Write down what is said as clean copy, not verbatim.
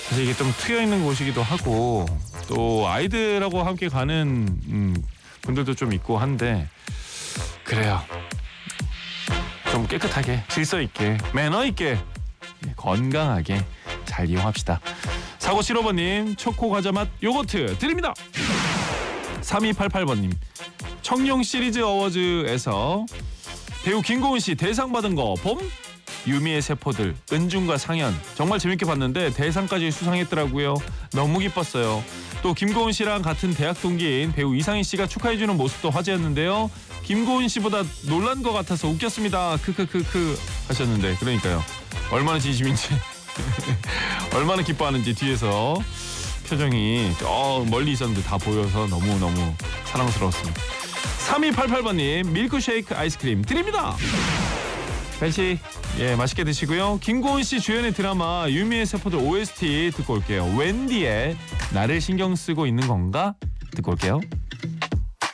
사실 이게 좀 트여있는 곳이기도 하고 또 아이들하고 함께 가는 분들도 좀 있고 한데 그래요. 좀 깨끗하게 질서 있게 매너 있게 건강하게 잘 이용합시다. 사고 7호번님 초코 과자 맛 요거트 드립니다. 3288번님 청룡 시리즈 어워즈에서 배우 김고은 씨 대상 받은 거 봄? 유미의 세포들, 은중과 상현 정말 재밌게 봤는데 대상까지 수상했더라고요. 너무 기뻤어요. 또 김고은 씨랑 같은 대학 동기인 배우 이상희 씨가 축하해주는 모습도 화제였는데요. 김고은 씨보다 놀란 것 같아서 웃겼습니다. 크크크크 하셨는데 그러니까요. 얼마나 진심인지 얼마나 기뻐하는지 뒤에서 표정이 저 멀리 있었는데 다 보여서 너무너무 사랑스러웠습니다. 3288번님 밀크쉐이크 아이스크림 드립니다. 벨씨 맛있게 드시고요. 김고은 씨 주연의 드라마 유미의 세포들 OST 듣고 올게요. 웬디의 나를 신경 쓰고 있는 건가? 듣고 올게요.